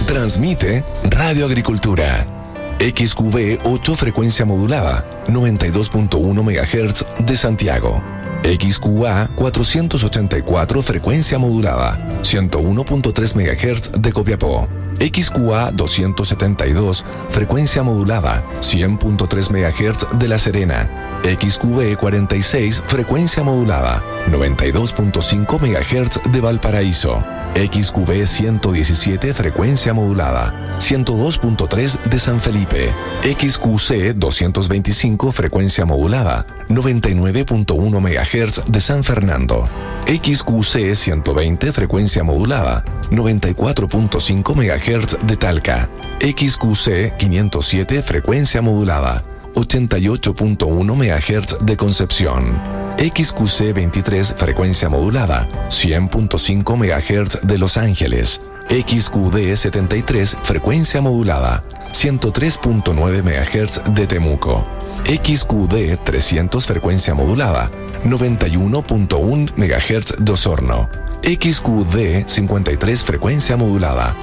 Transmite Radio Agricultura. XQB 8 frecuencia modulada, 92.1 MHz de Santiago. XQA 484 frecuencia modulada, 101.3 MHz de Copiapó. XQA 272 frecuencia modulada, 100.3 MHz de La Serena. XQB 46 frecuencia modulada, 92.5 MHz de Valparaíso. XQB 117 frecuencia modulada, 102.3 de San Felipe. XQC 225 frecuencia modulada, 99.1 MHz de San Fernando. XQC 120 frecuencia modulada, 94.5 MHz de Talca. XQC 507 frecuencia modulada, 88.1 MHz de Concepción. XQC 23 frecuencia modulada, 100.5 MHz de Los Ángeles. XQD 73 frecuencia modulada, 103.9 MHz de Temuco. XQD 300 frecuencia modulada, 91.1 MHz de Osorno. XQD 53 frecuencia modulada,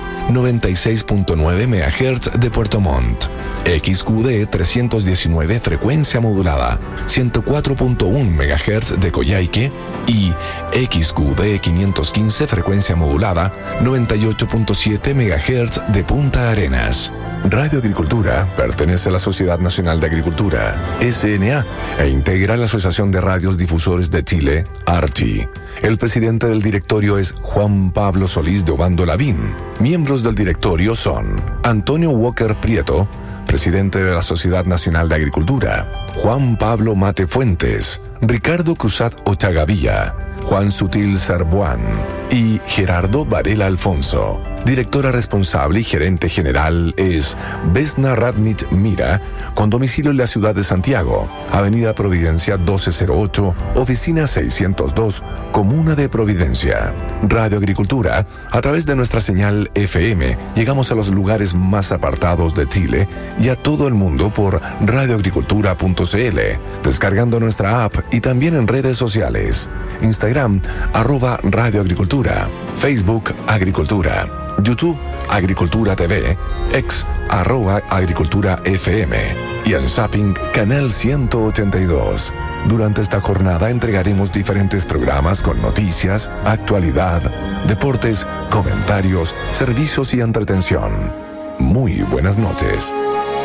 96.9 MHz de Puerto Montt. XQD 319 frecuencia modulada, 104.1 MHz de Coyhaique y XQD 515 frecuencia modulada, 98.7 MHz de Punta Arenas. Radio Agricultura pertenece a la Sociedad Nacional de Agricultura, SNA, e integra la Asociación de Radios Difusores de Chile, ARTI. El presidente del directorio es Juan Pablo Solís de Obando Lavín. Miembros del directorio son Antonio Walker Prieto, presidente de la Sociedad Nacional de Agricultura; Juan Pablo Mate Fuentes; Ricardo Cruzat Ochagavía; Juan Sutil Sarbuán y Gerardo Varela Alfonso. Directora responsable y gerente general es Vesna Radnich Mira, con domicilio en la ciudad de Santiago, Avenida Providencia 1208, Oficina 602, Comuna de Providencia. Radio Agricultura, a través de nuestra señal FM, llegamos a los lugares más apartados de Chile y a todo el mundo por radioagricultura.cl, descargando nuestra app y también en redes sociales. Instagram, @radioagricultura, Facebook Agricultura, YouTube Agricultura TV, X @Agricultura FM y en Zapping Canal 182. Durante esta jornada entregaremos diferentes programas con noticias, actualidad, deportes, comentarios, servicios y entretención. Muy buenas noches.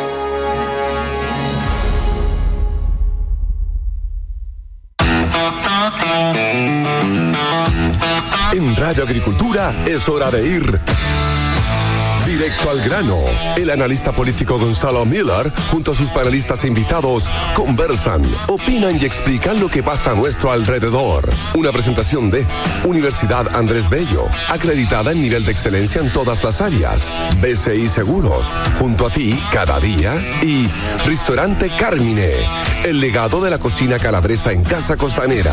En Radio Agricultura es hora de ir directo al grano. El analista político Gonzalo Miller, junto a sus panelistas e invitados, conversan, opinan y explican lo que pasa a nuestro alrededor. Una presentación de Universidad Andrés Bello, acreditada en nivel de excelencia en todas las áreas. BCI Seguros, junto a ti cada día. Y Restaurante Carmine, el legado de la cocina calabresa en Casa Costanera.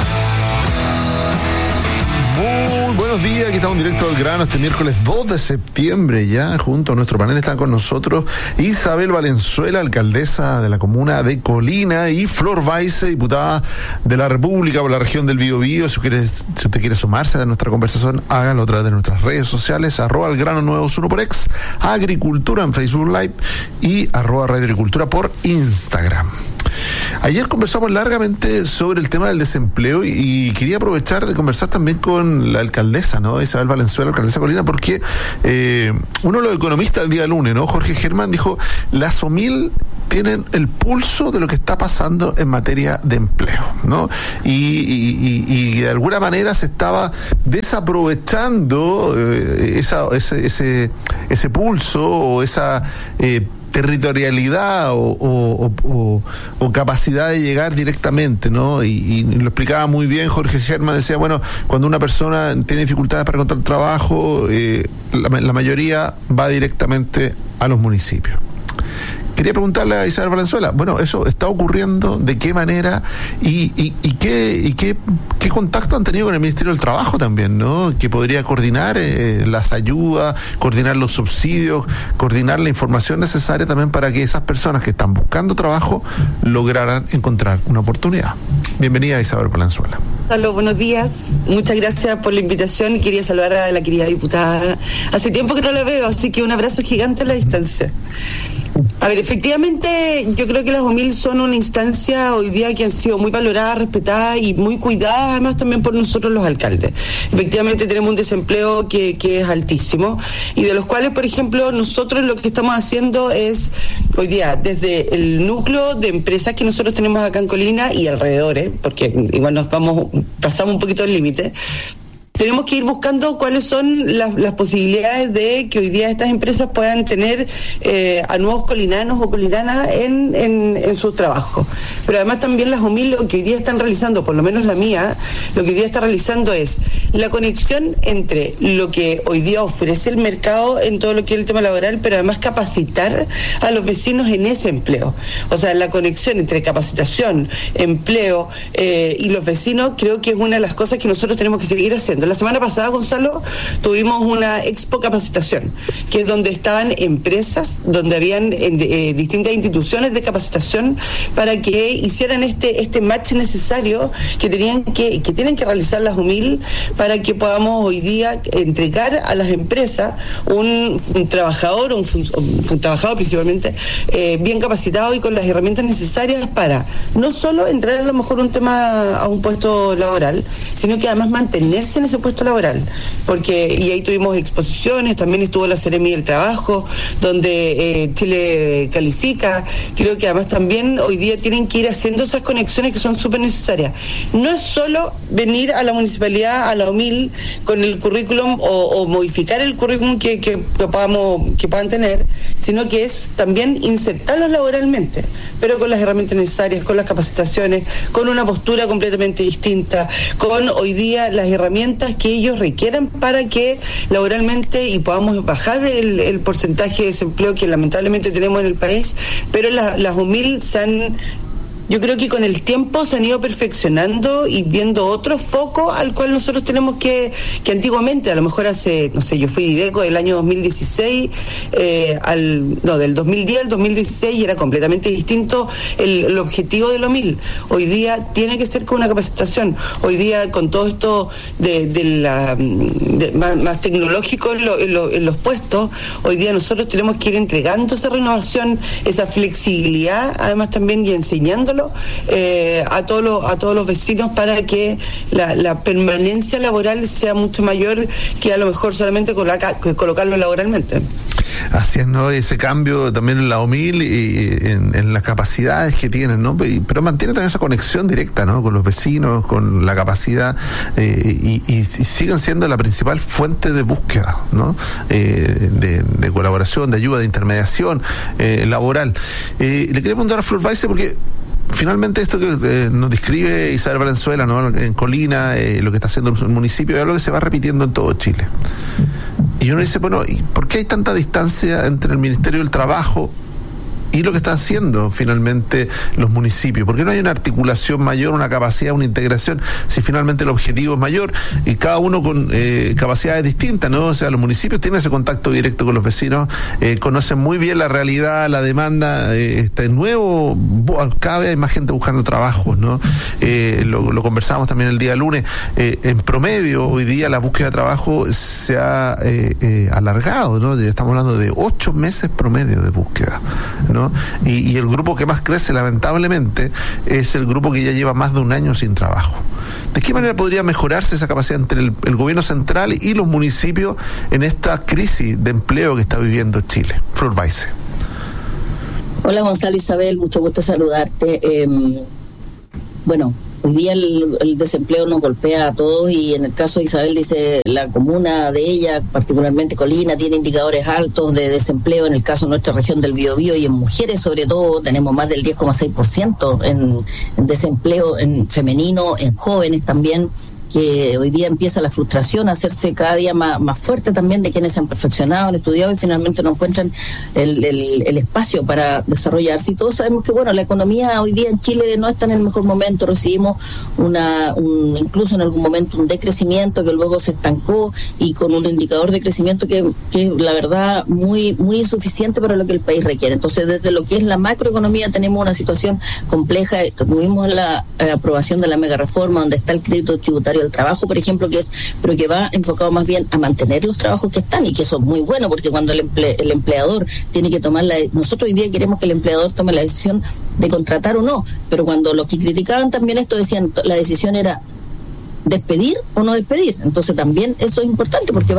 Buenos días, aquí estamos en directo al grano este miércoles 2 de septiembre ya. Junto a nuestro panel están con nosotros Isabel Valenzuela, alcaldesa de la comuna de Colina, y Flor Baise, diputada de la República por la región del Biobío. Si usted quiere sumarse a nuestra conversación, hágalo a través de nuestras redes sociales, @algrano921 por X, Agricultura en Facebook Live y @Radio Agricultura por Instagram. Ayer conversamos largamente sobre el tema del desempleo y quería aprovechar de conversar también con la alcaldesa, ¿no? Isabel Valenzuela, alcaldesa de Colina, porque uno de los economistas del día lunes, ¿no? Jorge Germán, dijo: las OMIL tienen el pulso de lo que está pasando en materia de empleo, ¿no? Y de alguna manera se estaba desaprovechando ese pulso o esa territorialidad o capacidad de llegar directamente, ¿no? Y lo explicaba muy bien Jorge Germán. Decía, bueno, cuando una persona tiene dificultades para encontrar trabajo, la mayoría va directamente a los municipios. Quería preguntarle a Isabel Valenzuela, bueno, eso está ocurriendo, ¿de qué manera y qué contacto han tenido con el Ministerio del Trabajo también, ¿no? Que podría coordinar las ayudas, coordinar los subsidios, coordinar la información necesaria también para que esas personas que están buscando trabajo lograran encontrar una oportunidad. Bienvenida, Isabel Valenzuela. Hola, buenos días. Muchas gracias por la invitación y quería saludar a la querida diputada. Hace tiempo que no la veo, así que un abrazo gigante a la distancia. A ver, efectivamente, yo creo que las OMIL son una instancia hoy día que han sido muy valoradas, respetadas y muy cuidadas, además también por nosotros los alcaldes. Efectivamente tenemos un desempleo que es altísimo y de los cuales, por ejemplo, nosotros lo que estamos haciendo es, hoy día, desde el núcleo de empresas que nosotros tenemos acá en Colina y alrededores, porque igual pasamos un poquito el límite, tenemos que ir buscando cuáles son las posibilidades de que hoy día estas empresas puedan tener a nuevos colinanos o colinanas en sus trabajos. Pero además también las OMIL lo que hoy día están realizando, por lo menos la mía, lo que hoy día está realizando es la conexión entre lo que hoy día ofrece el mercado en todo lo que es el tema laboral, pero además capacitar a los vecinos en ese empleo. O sea, la conexión entre capacitación, empleo y los vecinos creo que es una de las cosas que nosotros tenemos que seguir haciendo. La semana pasada, Gonzalo, tuvimos una expo capacitación, que es donde estaban empresas, donde habían distintas instituciones de capacitación para que hicieran este match necesario que tienen que realizar las UMIL para que podamos hoy día entregar a las empresas un trabajador, un trabajador principalmente, bien capacitado y con las herramientas necesarias para no solo entrar a lo mejor a un puesto laboral, sino que además mantenerse en ese puesto laboral, y ahí tuvimos exposiciones, también estuvo la Seremi del Trabajo, donde Chile califica. Creo que además también hoy día tienen que ir haciendo esas conexiones que son súper necesarias. No es solo venir a la municipalidad, a la OMIL, con el currículum o modificar el currículum que puedan tener, sino que es también insertarlos laboralmente, pero con las herramientas necesarias, con las capacitaciones, con una postura completamente distinta, con hoy día las herramientas que ellos requieran para que laboralmente y podamos bajar el porcentaje de desempleo que lamentablemente tenemos en el país, pero las UMIL yo creo que con el tiempo se han ido perfeccionando y viendo otro foco al cual nosotros tenemos que antiguamente, a lo mejor yo fui IDECO del año 2016, del 2010 al 2016 y era completamente distinto el objetivo de lo OMIL. Hoy día tiene que ser con una capacitación. Hoy día con todo esto más tecnológico en los puestos, hoy día nosotros tenemos que ir entregando esa renovación, esa flexibilidad, además también y enseñándolo a todos los vecinos para que la permanencia laboral sea mucho mayor que a lo mejor solamente colocarlo laboralmente. Así es, ¿no? Ese cambio también en la OMIL y en las capacidades que tienen, ¿no? Pero mantiene también esa conexión directa, ¿no? Con los vecinos, con la capacidad y siguen siendo la principal fuente de búsqueda, ¿no? De colaboración, de ayuda, de intermediación laboral. Le quería preguntar a Flor Weise porque finalmente esto que nos describe Isabel Valenzuela, ¿no? En Colina, lo que está haciendo el municipio, es algo que se va repitiendo en todo Chile. Y uno dice, bueno, ¿y por qué hay tanta distancia entre el Ministerio del Trabajo y lo que están haciendo finalmente los municipios? ¿Por qué no hay una articulación mayor, una capacidad, una integración, si finalmente el objetivo es mayor y cada uno con capacidades distintas, ¿no? O sea, los municipios tienen ese contacto directo con los vecinos, conocen muy bien la realidad, la demanda, está nuevo, cada vez hay más gente buscando trabajos, ¿no? Lo conversábamos también el día lunes, en promedio hoy día la búsqueda de trabajo se ha alargado, ¿no? Estamos hablando de 8 meses promedio de búsqueda, ¿no? Y el grupo que más crece, lamentablemente, es el grupo que ya lleva más de un año sin trabajo. ¿De qué manera podría mejorarse esa capacidad entre el gobierno central y los municipios en esta crisis de empleo que está viviendo Chile? Flor Weise. Hola Gonzalo, Isabel, mucho gusto saludarte. Bueno, hoy día el desempleo nos golpea a todos y en el caso de Isabel dice la comuna de ella, particularmente Colina, tiene indicadores altos de desempleo. En el caso de nuestra región del Biobío y en mujeres sobre todo tenemos más del 10,6% en desempleo en femenino, en jóvenes también. hoy día empieza la frustración a hacerse cada día más fuerte también de quienes se han perfeccionado, han estudiado y finalmente no encuentran el espacio para desarrollarse. Y todos sabemos que, bueno, la economía hoy día en Chile no está en el mejor momento, recibimos incluso en algún momento un decrecimiento que luego se estancó y con un indicador de crecimiento que la verdad muy, muy insuficiente para lo que el país requiere. Entonces, desde lo que es la macroeconomía tenemos una situación compleja. Tuvimos la aprobación de la mega reforma donde está el crédito tributario del trabajo, por ejemplo, pero que va enfocado más bien a mantener los trabajos que están, y que eso es muy bueno porque cuando el empleador tiene que tomar nosotros hoy día queremos que el empleador tome la decisión de contratar o no, pero cuando los que criticaban también esto decían la decisión era despedir o no despedir. Entonces también eso es importante porque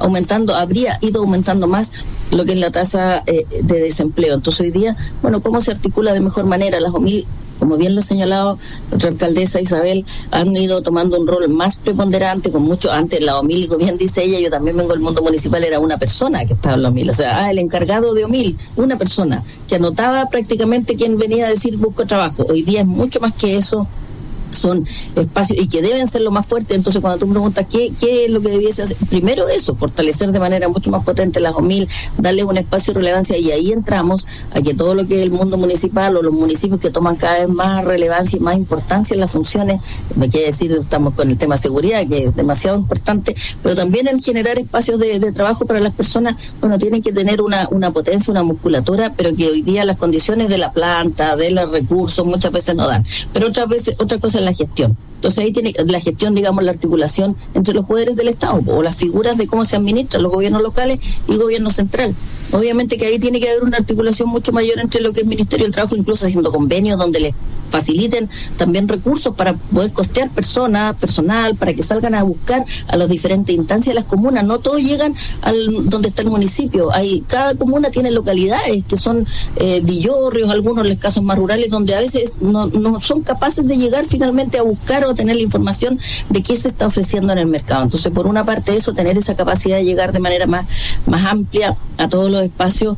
habría ido aumentando más lo que es la tasa de desempleo. Entonces hoy día, bueno, ¿cómo se articula de mejor manera? Las OMIL, como bien lo ha señalado nuestra alcaldesa Isabel, han ido tomando un rol más preponderante, con mucho antes la OMIL, como bien dice ella, yo también vengo del mundo municipal, era una persona que estaba en la OMIL, o sea, el encargado de OMIL, una persona que anotaba prácticamente quién venía a decir busco trabajo. Hoy día es mucho más que eso, son espacios y que deben ser lo más fuerte. Entonces cuando tú me preguntas qué es lo que debiese hacer, primero eso, fortalecer de manera mucho más potente las OMIL, darle un espacio de relevancia, y ahí entramos a que todo lo que es el mundo municipal o los municipios que toman cada vez más relevancia y más importancia en las funciones, me quiere decir, estamos con el tema de seguridad que es demasiado importante, pero también en generar espacios de trabajo para las personas. Bueno, tienen que tener una potencia, una musculatura, pero que hoy día las condiciones de la planta, de los recursos muchas veces no dan, pero otra cosa es la gestión. Entonces ahí tiene la gestión, digamos, la articulación entre los poderes del Estado o las figuras de cómo se administran los gobiernos locales y gobierno central. Obviamente que ahí tiene que haber una articulación mucho mayor entre lo que es el Ministerio del Trabajo, incluso haciendo convenios donde les faciliten también recursos para poder costear personal, para que salgan a buscar a las diferentes instancias de las comunas. No todos llegan donde está el municipio. Cada comuna tiene localidades que son villorrios, algunos en los casos más rurales, donde a veces no son capaces de llegar finalmente a buscar o tener la información de qué se está ofreciendo en el mercado. Entonces, por una parte eso, tener esa capacidad de llegar de manera más amplia a todos los espacios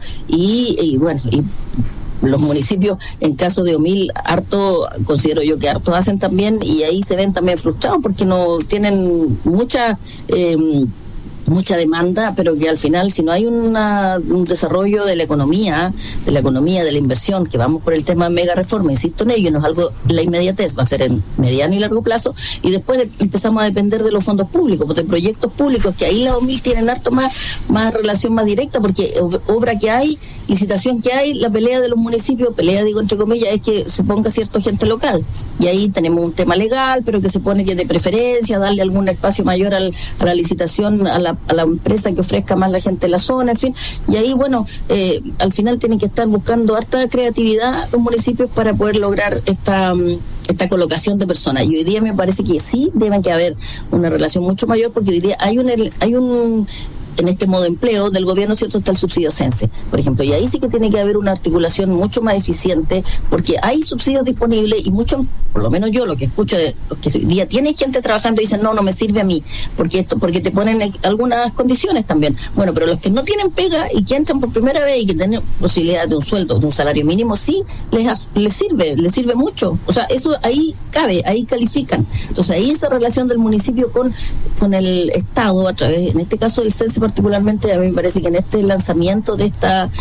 y los municipios, en caso de OMIL, considero yo que harto hacen también, y ahí se ven también frustrados porque no tienen mucha demanda, pero que al final, si no hay un desarrollo de la economía, de la inversión, que vamos por el tema de mega reforma, insisto en ello, no es algo, la inmediatez va a ser en mediano y largo plazo, y después empezamos a depender de los fondos públicos, de proyectos públicos, que ahí la OMIL tienen harto más relación más directa, porque obra que hay, licitación que hay, la pelea de los municipios, pelea digo entre comillas, es que se ponga cierto agente local, y ahí tenemos un tema legal, pero que se pone que de preferencia, darle algún espacio mayor a la licitación, a la empresa que ofrezca más la gente en la zona, en fin, y ahí al final tienen que estar buscando harta creatividad los municipios para poder lograr esta colocación de personas. Y hoy día me parece que sí deben que haber una relación mucho mayor, porque hoy día hay un en este modo de empleo del gobierno, ¿cierto?, está el subsidio CENSE, por ejemplo, y ahí sí que tiene que haber una articulación mucho más eficiente, porque hay subsidios disponibles y mucho, por lo menos yo lo que escucho de los que hoy día tienen gente trabajando y dicen, no me sirve a mí, porque te ponen algunas condiciones también. Bueno, pero los que no tienen pega y que entran por primera vez y que tienen posibilidad de un sueldo, de un salario mínimo, sí les sirve mucho. O sea, eso ahí cabe, ahí califican. Entonces ahí esa relación del municipio con el Estado, a través, en este caso del CENSE particularmente, a mí me parece que en este lanzamiento de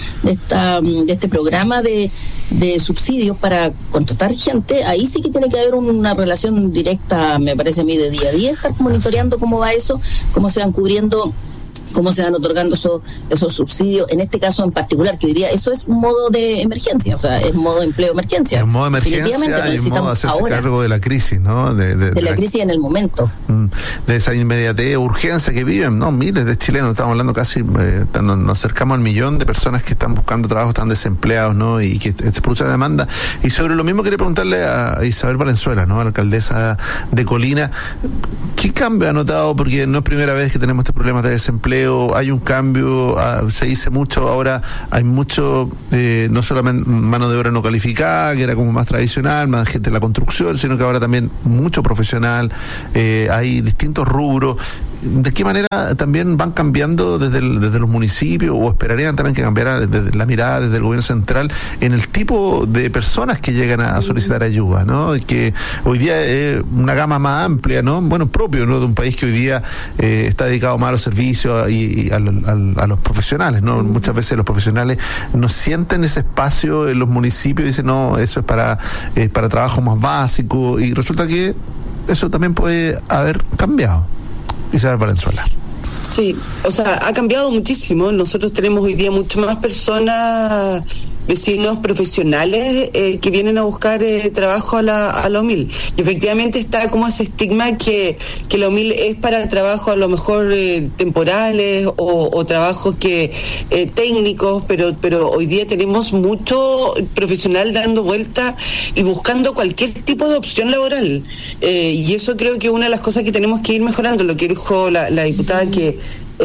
este programa de subsidios para contratar gente, ahí sí que tiene que haber una relación directa, me parece a mí, de día a día, estar monitoreando cómo va eso, cómo se van cubriendo, cómo se van otorgando esos subsidios, en este caso en particular, que hoy día eso es un modo de emergencia, o sea, es modo de empleo de emergencia. Es modo de emergencia y un modo de hacerse cargo de la crisis, ¿no? De la crisis en el momento. De esa inmediatez, urgencia que viven, ¿no? Miles de chilenos, estamos hablando casi, nos acercamos al 1.000.000 de personas que están buscando trabajo, están desempleados, ¿no? Y que se produce demanda. Y sobre lo mismo quería preguntarle a Isabel Valenzuela, ¿no? A la alcaldesa de Colina, ¿qué cambio ha notado? Porque no es primera vez que tenemos estos problemas de desempleo, hay un cambio, se dice mucho, ahora hay mucho, no solamente mano de obra no calificada, que era como más tradicional, más gente de la construcción, sino que ahora también mucho profesional, hay distintos rubros. ¿de qué manera también van cambiando desde los municipios, o esperarían también que cambiara desde la mirada desde el gobierno central en el tipo de personas que llegan a solicitar ayuda, ¿no? Que hoy día es una gama más amplia, ¿no? Bueno, propio, ¿no?, de un país que hoy día está dedicado más a los servicios y a los profesionales, ¿no? Muchas veces los profesionales no sienten ese espacio en los municipios y dicen, no, eso es para trabajo más básico, y resulta que eso también puede haber cambiado. Isabel Valenzuela. Sí, o sea, ha cambiado muchísimo. Nosotros tenemos hoy día mucho más personas, vecinos profesionales que vienen a buscar trabajo a la OMIL. Y efectivamente está como ese estigma que la OMIL es para trabajo a lo mejor temporales o trabajos que técnicos, pero hoy día tenemos mucho profesional dando vuelta y buscando cualquier tipo de opción laboral. Y eso creo que es una de las cosas que tenemos que ir mejorando, lo que dijo la diputada, que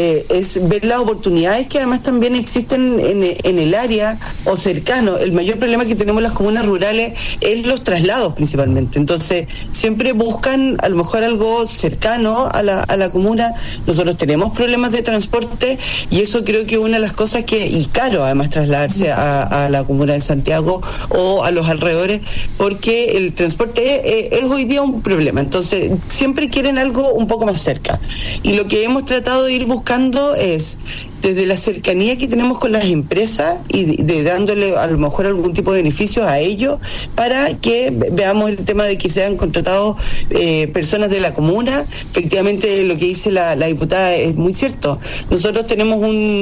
es ver las oportunidades que además también existen en el área o cercano. El mayor problema que tenemos las comunas rurales es los traslados principalmente. Entonces siempre buscan a lo mejor algo cercano a la comuna. Nosotros tenemos problemas de transporte y eso creo que es una de las cosas y caro además trasladarse a la comuna de Santiago o a los alrededores, porque el transporte es hoy día un problema. Entonces siempre quieren algo un poco más cerca, y lo que hemos tratado de ir buscando es desde la cercanía que tenemos con las empresas y de dándole a lo mejor algún tipo de beneficios a ellos, para que veamos el tema de que sean contratados personas de la comuna. Efectivamente lo que dice la diputada es muy cierto. Nosotros tenemos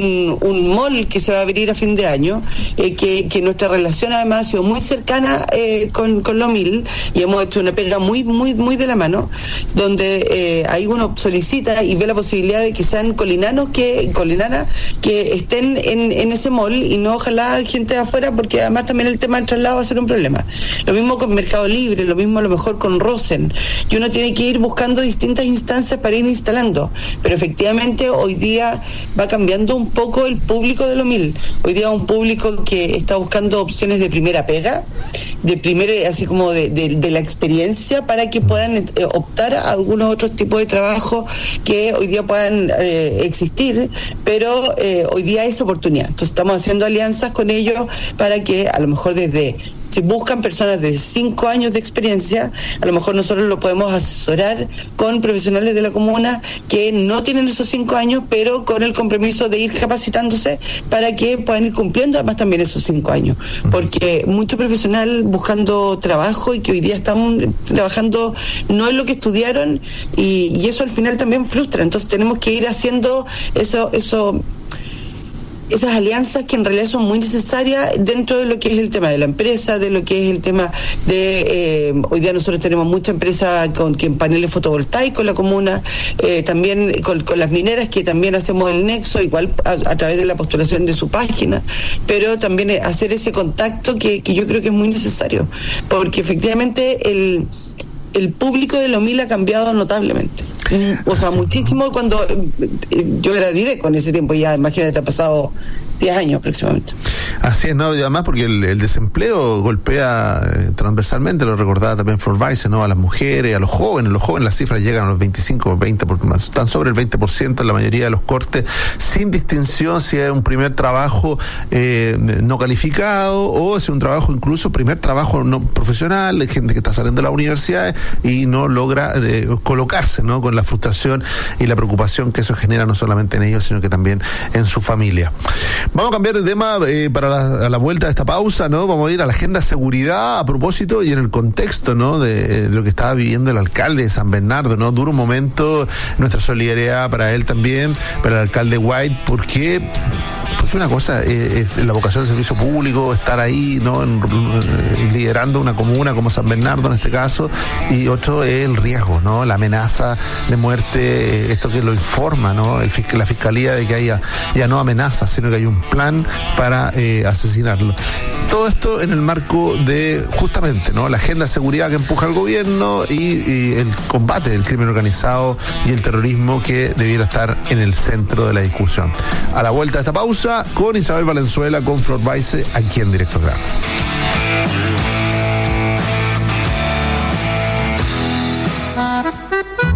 un mall que se va a abrir a fin de año, que nuestra relación además ha sido muy cercana con la OMIL, y hemos hecho una pega muy de la mano, donde ahí uno solicita y ve la posibilidad de que sean colinanas que estén en ese mall, y no ojalá gente de afuera, porque además también el tema del traslado va a ser un problema. Lo mismo con Mercado Libre, lo mismo a lo mejor con Rosen, y uno tiene que ir buscando distintas instancias para ir instalando, pero efectivamente hoy día va cambiando un poco el público de lo OMIL. Hoy día un público que está buscando opciones de primera pega, así como de la experiencia, para que puedan optar a algunos otros tipos de trabajo que hoy día puedan existir, pero hoy día es oportunidad. Entonces estamos haciendo alianzas con ellos para que a lo mejor si buscan personas de 5 años de experiencia, a lo mejor nosotros lo podemos asesorar con profesionales de la comuna que no tienen esos 5 años, pero con el compromiso de ir capacitándose para que puedan ir cumpliendo además también esos 5 años. Porque mucho profesional buscando trabajo y que hoy día están trabajando no es lo que estudiaron, y eso al final también frustra. Entonces tenemos que ir haciendo esas alianzas que en realidad son muy necesarias dentro de lo que es el tema de la empresa, de lo que es el tema de hoy día nosotros tenemos mucha empresa con paneles fotovoltaicos en la comuna, también con las mineras, que también hacemos el nexo, igual a través de la postulación de su página, pero también hacer ese contacto que yo creo que es muy necesario, porque efectivamente el público de la OMIL ha cambiado notablemente. O sea, muchísimo. Cuando yo era Dideco en ese tiempo, ya imagínate, ha pasado 10 años aproximadamente. Así es, ¿no? Y además porque el desempleo golpea transversalmente, lo recordaba también Flor Weiss, ¿no? A las mujeres, a los jóvenes. Los jóvenes, las cifras llegan a los 25, 20%, están sobre el 20% en la mayoría de los cortes, sin distinción si es un primer trabajo no calificado, o si es un trabajo, incluso primer trabajo no profesional, de gente que está saliendo de la universidad y no logra colocarse, ¿no? Con la frustración y la preocupación que eso genera no solamente en ellos, sino que también en su familia. Vamos a cambiar de tema para a la vuelta de esta pausa, ¿no? Vamos a ir a la agenda de seguridad a propósito y en el contexto, ¿no? De lo que estaba viviendo el alcalde de San Bernardo, ¿no? Duro momento, nuestra solidaridad para él también, para el alcalde White, porque una cosa es la vocación del servicio público, estar ahí, ¿no? Liderando una comuna como San Bernardo en este caso, y otro es el riesgo, ¿no? La amenaza de muerte, esto que lo informa, ¿no? La fiscalía de que haya ya no amenazas, sino que hay un plan para asesinarlo. Todo esto en el marco de justamente, ¿no? La agenda de seguridad que empuja el gobierno y el combate del crimen organizado y el terrorismo, que debiera estar en el centro de la discusión. A la vuelta de esta pausa, con Isabel Valenzuela, con Flor Weiss, aquí en Directo Grano.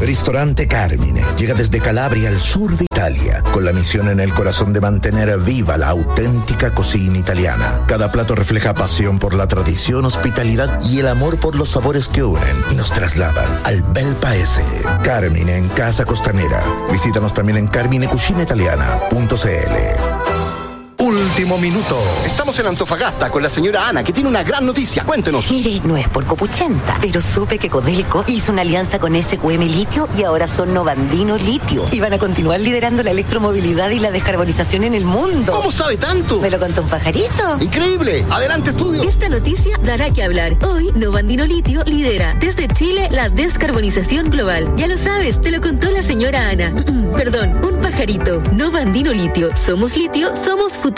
Ristorante Carmine llega desde Calabria al sur de Italia, con la misión en el corazón de mantener viva la auténtica cocina italiana. Cada plato refleja pasión por la tradición, hospitalidad y el amor por los sabores que unen y nos trasladan al bel paese. Carmine en Casa Costanera. Visítanos también en carminecucinaitaliana.cl. Último minuto. Estamos en Antofagasta con la señora Ana, que tiene una gran noticia. Cuéntenos. Mire, no es por copuchenta, pero supe que Codelco hizo una alianza con SQM Litio y ahora son Novandino Litio. Y van a continuar liderando la electromovilidad y la descarbonización en el mundo. ¿Cómo sabe tanto? ¿Me lo contó un pajarito? ¡Increíble! ¡Adelante, estudio! Esta noticia dará que hablar. Hoy, Novandino Litio lidera desde Chile la descarbonización global. Ya lo sabes, te lo contó la señora Ana. Perdón, un pajarito. Novandino Litio. Somos litio, somos futuro.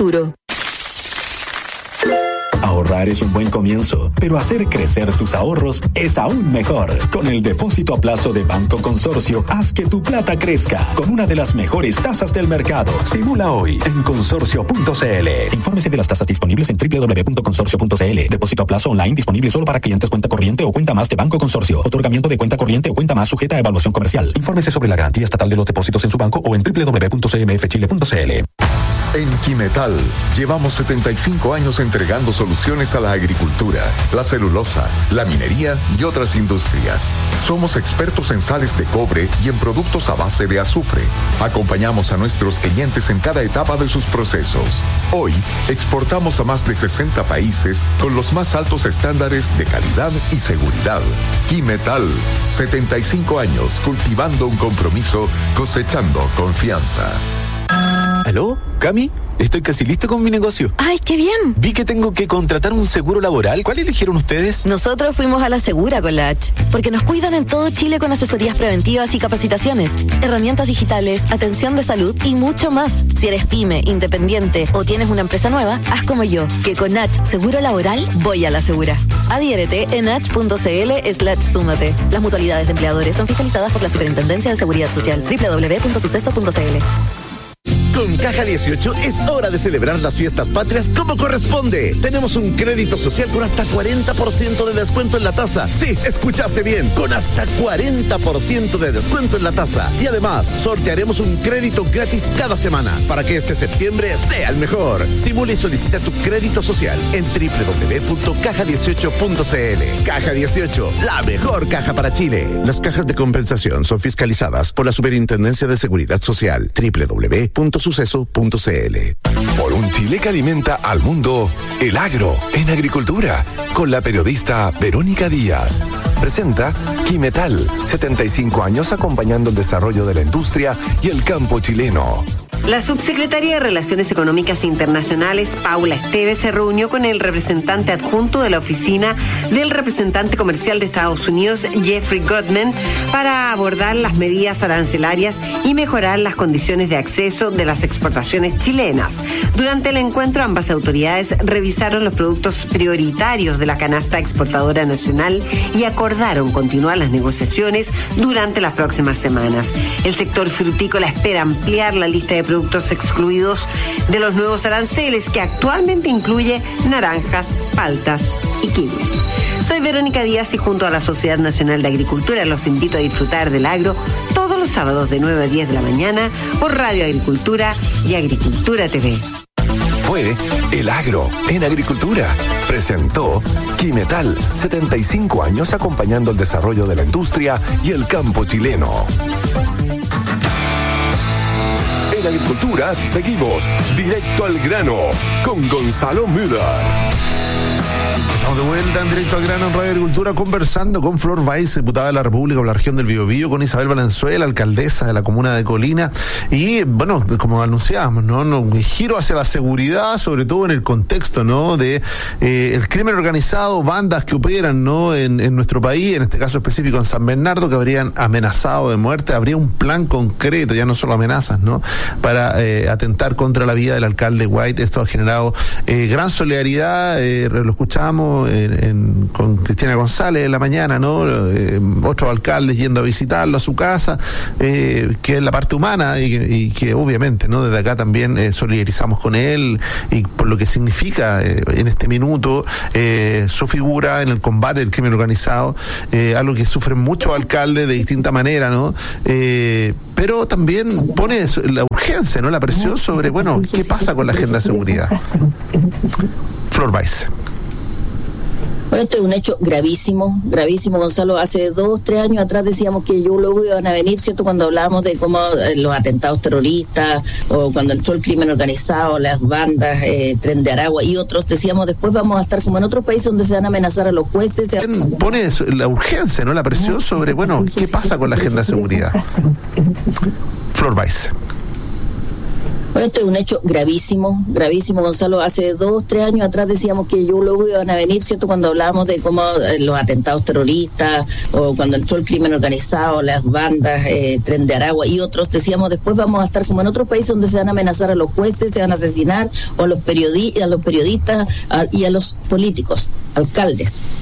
Ahorrar es un buen comienzo, pero hacer crecer tus ahorros es aún mejor. Con el depósito a plazo de Banco Consorcio, haz que tu plata crezca con una de las mejores tasas del mercado. Simula hoy en consorcio.cl. Infórmese de las tasas disponibles en www.consorcio.cl. Depósito a plazo online disponible solo para clientes cuenta corriente o cuenta más de Banco Consorcio. Otorgamiento de cuenta corriente o cuenta más sujeta a evaluación comercial. Infórmese sobre la garantía estatal de los depósitos en su banco o en www.cmfchile.cl. En Quimetal llevamos 75 años entregando soluciones a la agricultura, la celulosa, la minería y otras industrias. Somos expertos en sales de cobre y en productos a base de azufre. Acompañamos a nuestros clientes en cada etapa de sus procesos. Hoy exportamos a más de 60 países con los más altos estándares de calidad y seguridad. Quimetal, 75 años cultivando un compromiso, cosechando confianza. ¿Aló? ¿Cami? Estoy casi listo con mi negocio. ¡Ay, qué bien! Vi que tengo que contratar un seguro laboral. ¿Cuál eligieron ustedes? Nosotros fuimos a la Segura con la H, porque nos cuidan en todo Chile con asesorías preventivas y capacitaciones, herramientas digitales, atención de salud y mucho más. Si eres pyme, independiente o tienes una empresa nueva, haz como yo, que con H Seguro Laboral voy a la Segura. Adhiérete en h.cl/súmate. Las mutualidades de empleadores son fiscalizadas por la Superintendencia de Seguridad Social. www.suceso.cl. Con Caja 18 es hora de celebrar las fiestas patrias como corresponde. Tenemos un crédito social con hasta 40% de descuento en la tasa. Sí, escuchaste bien, con hasta 40% de descuento en la tasa. Y además, sortearemos un crédito gratis cada semana para que este septiembre sea el mejor. Simula y solicita tu crédito social en www.caja18.cl. Caja 18, la mejor caja para Chile. Las cajas de compensación son fiscalizadas por la Superintendencia de Seguridad Social. www.suceso.cl. Por un Chile que alimenta al mundo, el agro en agricultura, con la periodista Verónica Díaz. Presenta Quimetal, 75 años acompañando el desarrollo de la industria y el campo chileno. La subsecretaria de Relaciones Económicas Internacionales, Paula Esteves, se reunió con el representante adjunto de la oficina del representante comercial de Estados Unidos, Jeffrey Goodman, para abordar las medidas arancelarias y mejorar las condiciones de acceso de las exportaciones chilenas. Durante el encuentro, ambas autoridades revisaron los productos prioritarios de la canasta exportadora nacional y acordaron continuar las negociaciones durante las próximas semanas. El sector frutícola espera ampliar la lista de productos excluidos de los nuevos aranceles, que actualmente incluye naranjas, paltas y kiwis. Soy Verónica Díaz y junto a la Sociedad Nacional de Agricultura los invito a disfrutar del agro todos los sábados de 9 a 10 de la mañana por Radio Agricultura y Agricultura TV. Fue El Agro en Agricultura. Presentó Quimetal, 75 años acompañando el desarrollo de la industria y el campo chileno. En Agricultura seguimos directo al grano con Gonzalo Müller. Estamos de vuelta en Directo al Grano en Radio Agricultura, conversando con Flor Weiss, diputada de la República por la región del Biobío, con Isabel Valenzuela, alcaldesa de la comuna de Colina. Y bueno, como anunciábamos, ¿no? Un giro hacia la seguridad, sobre todo en el contexto, ¿no? De el crimen organizado, bandas que operan, ¿no? En nuestro país, en este caso específico en San Bernardo, que habrían amenazado de muerte. Habría un plan concreto, ya no solo amenazas, ¿no? Para atentar contra la vida del alcalde White. Esto ha generado gran solidaridad, lo escuchamos hablábamos con Cristina González en la mañana, ¿no? Otros alcaldes yendo a visitarlo a su casa, que es la parte humana y que obviamente, ¿no? Desde acá también solidarizamos con él y por lo que significa en este minuto su figura en el combate del crimen organizado, algo que sufren muchos alcaldes de distinta manera, ¿no? Pero también pone la urgencia, ¿no? La presión sobre, bueno, ¿qué pasa con la agenda de seguridad? Flor Weiss. Bueno, esto es un hecho gravísimo, Gonzalo. Hace 2-3 años atrás decíamos que luego iban a venir, ¿cierto? Cuando hablábamos de cómo los atentados terroristas o cuando entró el crimen organizado, las bandas, Tren de Aragua y otros, decíamos después vamos a estar como en otro país donde se van a amenazar a los jueces. Pone la urgencia, ¿no? La presión sobre, bueno, ¿qué pasa con la agenda de seguridad? Flor Weiss. Bueno, esto es un hecho gravísimo, Gonzalo. Hace 2-3 años atrás decíamos que luego iban a venir, ¿cierto? Cuando hablábamos de cómo los atentados terroristas o cuando entró el crimen organizado, las bandas, Tren de Aragua y otros, decíamos después vamos a estar como en otro país donde se van a amenazar a los jueces, se van a asesinar o a los periodistas y a los políticos, alcaldes.